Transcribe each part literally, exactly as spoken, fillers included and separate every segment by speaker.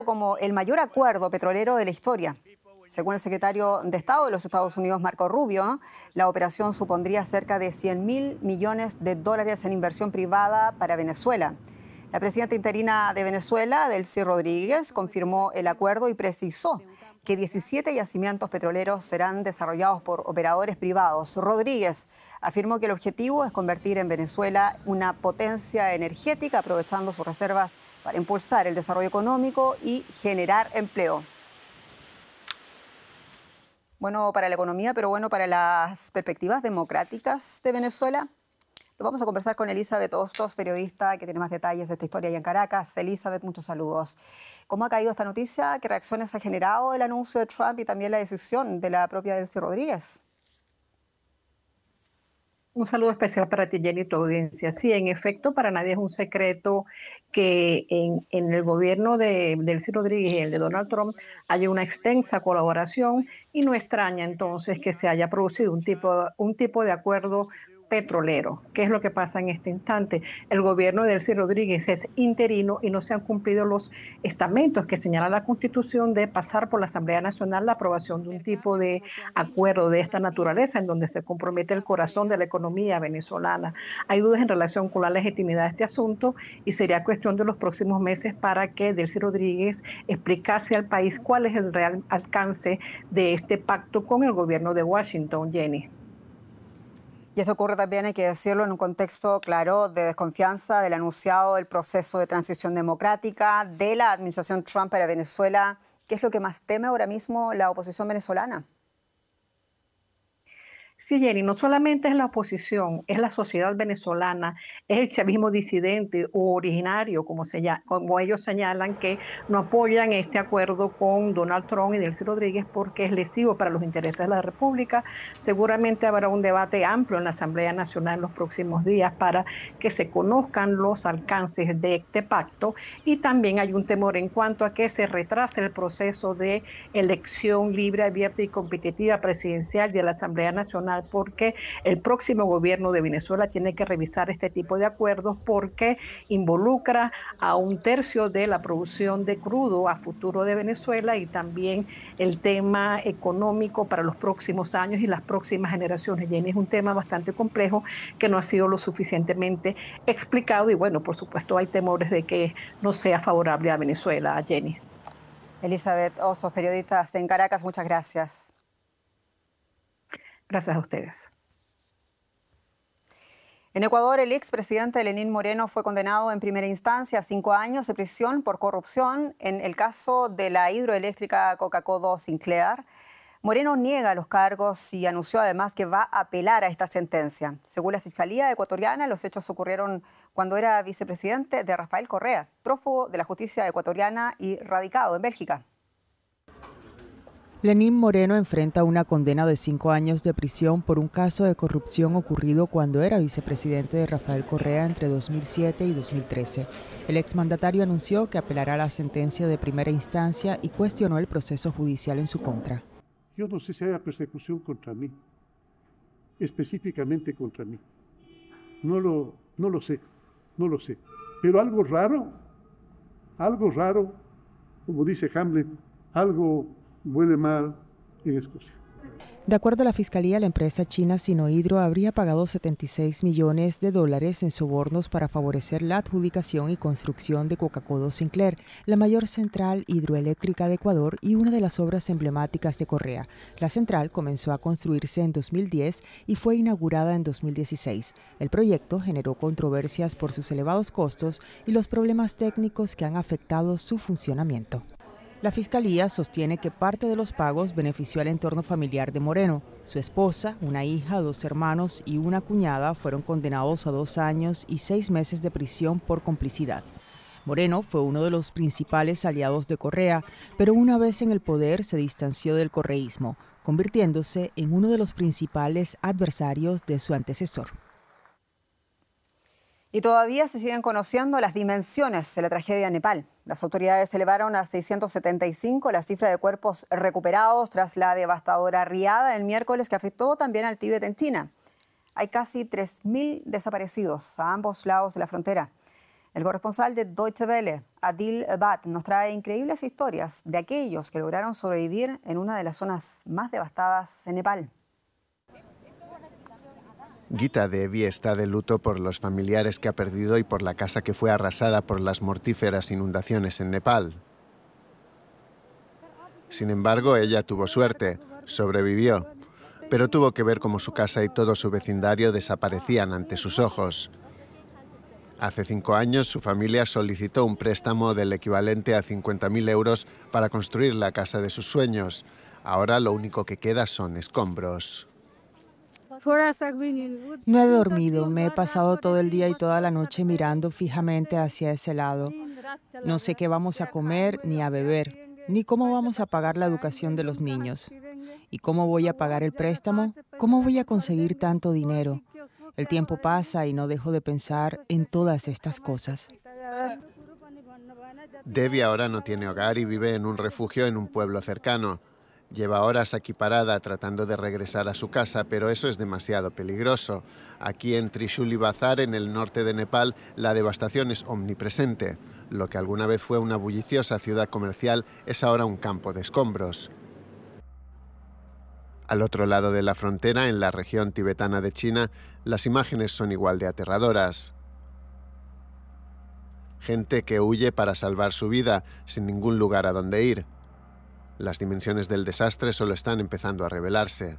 Speaker 1: como el mayor acuerdo petrolero de la historia. Según el secretario de Estado de los Estados Unidos, Marco Rubio, la operación supondría cerca de cien mil millones de dólares en inversión privada para Venezuela. La presidenta interina de Venezuela, Delcy Rodríguez, confirmó el acuerdo y precisó que diecisiete yacimientos petroleros serán desarrollados por operadores privados. Rodríguez afirmó que el objetivo es convertir en Venezuela una potencia energética, aprovechando sus reservas para impulsar el desarrollo económico y generar empleo. Bueno para la economía, pero bueno para las perspectivas democráticas de Venezuela. Lo vamos a conversar con Elizabeth Hostos, periodista que tiene más detalles de esta historia allá en Caracas. Elizabeth, muchos saludos. ¿Cómo ha caído esta noticia? ¿Qué reacciones ha generado el anuncio de Trump y también la decisión de la propia Delcy Rodríguez?
Speaker 2: Un saludo especial para ti, Jenny, y tu audiencia. Sí, en efecto, para nadie es un secreto que en, en el gobierno de Delcy Rodríguez y el de Donald Trump haya una extensa colaboración y no extraña entonces que se haya producido un tipo, un tipo de acuerdo petrolero. ¿Qué es lo que pasa en este instante? El gobierno de Delcy Rodríguez es interino y no se han cumplido los estamentos que señala la Constitución de pasar por la Asamblea Nacional la aprobación de un tipo de acuerdo de esta naturaleza en donde se compromete el corazón de la economía venezolana. Hay dudas en relación con la legitimidad de este asunto y sería cuestión de los próximos meses para que Delcy Rodríguez explicase al país cuál es el real alcance de este pacto con el gobierno de Washington, Jenny.
Speaker 1: Y esto ocurre también, hay que decirlo, en un contexto claro de desconfianza del anunciado del proceso de transición democrática de la administración Trump para Venezuela. ¿Qué es lo que más teme ahora mismo la oposición venezolana?
Speaker 2: Sí, Jenny, no solamente es la oposición, es la sociedad venezolana, es el chavismo disidente o originario, como, se llama, como ellos señalan, que no apoyan este acuerdo con Donald Trump y Delcy Rodríguez porque es lesivo para los intereses de la República. Seguramente habrá un debate amplio en la Asamblea Nacional en los próximos días para que se conozcan los alcances de este pacto y también hay un temor en cuanto a que se retrase el proceso de elección libre, abierta y competitiva presidencial de la Asamblea Nacional, porque el próximo gobierno de Venezuela tiene que revisar este tipo de acuerdos porque involucra a un tercio de la producción de crudo a futuro de Venezuela y también el tema económico para los próximos años y las próximas generaciones. Jenny, es un tema bastante complejo que no ha sido lo suficientemente explicado y bueno, por supuesto hay temores de que no sea favorable a Venezuela, Jenny.
Speaker 1: Elizabeth Hostos, periodista en Caracas, muchas gracias.
Speaker 2: Gracias a ustedes.
Speaker 1: En Ecuador, el expresidente Lenín Moreno fue condenado en primera instancia a cinco años de prisión por corrupción en el caso de la hidroeléctrica Coca-Cola Sinclair. Moreno niega los cargos y anunció además que va a apelar a esta sentencia. Según la Fiscalía ecuatoriana, los hechos ocurrieron cuando era vicepresidente de Rafael Correa, prófugo de la justicia ecuatoriana y radicado en Bélgica.
Speaker 3: Lenín Moreno enfrenta una condena de cinco años de prisión por un caso de corrupción ocurrido cuando era vicepresidente de Rafael Correa entre dos mil siete y dos mil trece. El exmandatario anunció que apelará a la sentencia de primera instancia y cuestionó el proceso judicial en su contra.
Speaker 4: Yo no sé si haya persecución contra mí, específicamente contra mí. No lo, no lo sé, no lo sé. Pero algo raro, algo raro, como dice Hamlet, algo huele mal en Escocia.
Speaker 3: De acuerdo a la Fiscalía, la empresa china Sinohydro habría pagado setenta y seis millones de dólares en sobornos para favorecer la adjudicación y construcción de Coca-Cola Sinclair, la mayor central hidroeléctrica de Ecuador y una de las obras emblemáticas de Correa. La central comenzó a construirse en dos mil diez y fue inaugurada en dos mil dieciséis. El proyecto generó controversias por sus elevados costos y los problemas técnicos que han afectado su funcionamiento. La Fiscalía sostiene que parte de los pagos benefició al entorno familiar de Moreno. Su esposa, una hija, dos hermanos y una cuñada fueron condenados a dos años y seis meses de prisión por complicidad. Moreno fue uno de los principales aliados de Correa, pero una vez en el poder se distanció del correísmo, convirtiéndose en uno de los principales adversarios de su antecesor.
Speaker 1: Y todavía se siguen conociendo las dimensiones de la tragedia en Nepal. Las autoridades elevaron a seiscientos setenta y cinco la cifra de cuerpos recuperados tras la devastadora riada el miércoles que afectó también al Tíbet en China. Hay casi tres mil desaparecidos a ambos lados de la frontera. El corresponsal de Deutsche Welle, Adil Bat, nos trae increíbles historias de aquellos que lograron sobrevivir en una de las zonas más devastadas en Nepal.
Speaker 5: Gita Devi está de luto por los familiares que ha perdido y por la casa que fue arrasada por las mortíferas inundaciones en Nepal. Sin embargo, ella tuvo suerte, sobrevivió, pero tuvo que ver cómo su casa y todo su vecindario desaparecían ante sus ojos. Hace cinco años, su familia solicitó un préstamo del equivalente a cincuenta mil euros para construir la casa de sus sueños. Ahora lo único que queda son escombros.
Speaker 3: No he dormido, me he pasado todo el día y toda la noche mirando fijamente hacia ese lado. No sé qué vamos a comer ni a beber, ni cómo vamos a pagar la educación de los niños. ¿Y cómo voy a pagar el préstamo? ¿Cómo voy a conseguir tanto dinero? El tiempo pasa y no dejo de pensar en todas estas cosas.
Speaker 5: Devi ahora no tiene hogar y vive en un refugio en un pueblo cercano. Lleva horas aquí parada tratando de regresar a su casa, pero eso es demasiado peligroso. Aquí en Trishuli Bazar, en el norte de Nepal, la devastación es omnipresente. Lo que alguna vez fue una bulliciosa ciudad comercial es ahora un campo de escombros. Al otro lado de la frontera, en la región tibetana de China, las imágenes son igual de aterradoras. Gente que huye para salvar su vida, sin ningún lugar a donde ir. Las dimensiones del desastre solo están empezando a revelarse.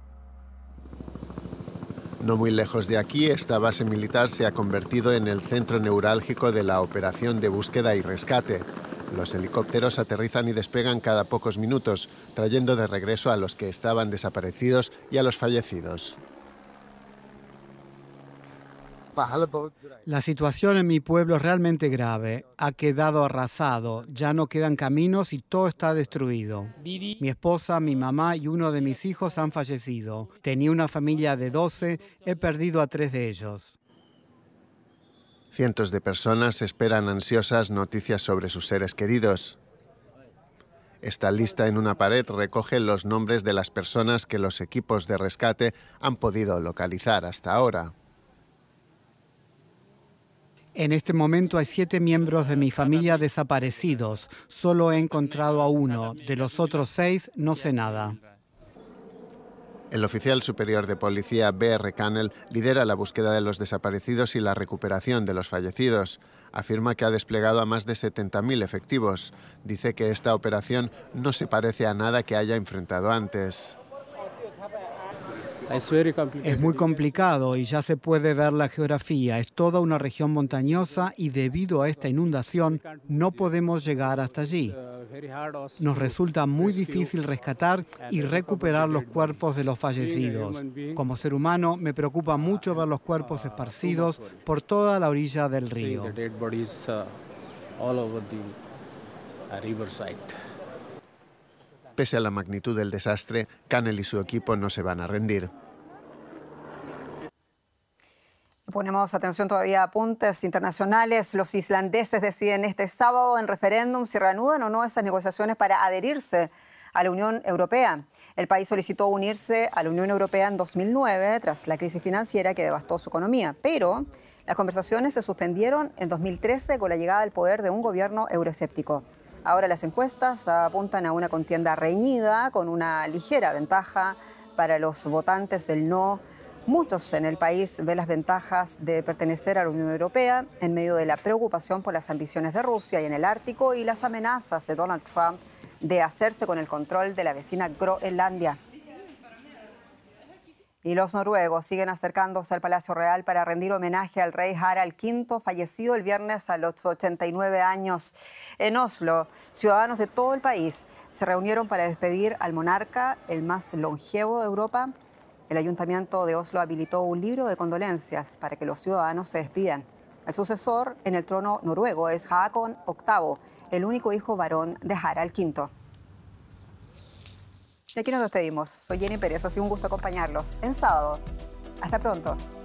Speaker 5: No muy lejos de aquí, esta base militar se ha convertido en el centro neurálgico de la operación de búsqueda y rescate. Los helicópteros aterrizan y despegan cada pocos minutos, trayendo de regreso a los que estaban desaparecidos y a los fallecidos.
Speaker 6: La situación en mi pueblo es realmente grave. Ha quedado arrasado, ya no quedan caminos y todo está destruido. Mi esposa, mi mamá y uno de mis hijos han fallecido. Tenía una familia de doce, he perdido a tres de ellos.
Speaker 5: Cientos de personas esperan ansiosas noticias sobre sus seres queridos. Esta lista en una pared recoge los nombres de las personas que los equipos de rescate han podido localizar hasta ahora.
Speaker 6: En este momento hay siete miembros de mi familia desaparecidos. Solo he encontrado a uno. De los otros seis no sé nada.
Speaker 5: El oficial superior de policía B R Cannell lidera la búsqueda de los desaparecidos y la recuperación de los fallecidos. Afirma que ha desplegado a más de setenta mil efectivos. Dice que esta operación no se parece a nada que haya enfrentado antes.
Speaker 6: Es muy complicado y ya se puede ver la geografía. Es toda una región montañosa y debido a esta inundación no podemos llegar hasta allí. Nos resulta muy difícil rescatar y recuperar los cuerpos de los fallecidos. Como ser humano me preocupa mucho ver los cuerpos esparcidos por toda la orilla del río.
Speaker 5: Pese a la magnitud del desastre, Cannell y su equipo no se van a rendir.
Speaker 1: Ponemos atención todavía a apuntes internacionales. Los islandeses deciden este sábado en referéndum si reanudan o no esas negociaciones para adherirse a la Unión Europea. El país solicitó unirse a la Unión Europea en dos mil nueve tras la crisis financiera que devastó su economía, pero las conversaciones se suspendieron en dos mil trece con la llegada al poder de un gobierno euroescéptico. Ahora las encuestas apuntan a una contienda reñida con una ligera ventaja para los votantes del no. Muchos en el país ven las ventajas de pertenecer a la Unión Europea en medio de la preocupación por las ambiciones de Rusia y en el Ártico y las amenazas de Donald Trump de hacerse con el control de la vecina Groenlandia. Y los noruegos siguen acercándose al Palacio Real para rendir homenaje al rey Harald quinto, fallecido el viernes a los ochenta y nueve años. En Oslo, ciudadanos de todo el país se reunieron para despedir al monarca, el más longevo de Europa. El ayuntamiento de Oslo habilitó un libro de condolencias para que los ciudadanos se despidan. El sucesor en el trono noruego es Haakon octavo, el único hijo varón de Harald quinto. Y aquí nos despedimos. Soy Jenny Pérez, ha sido un gusto acompañarlos en sábado. Hasta pronto.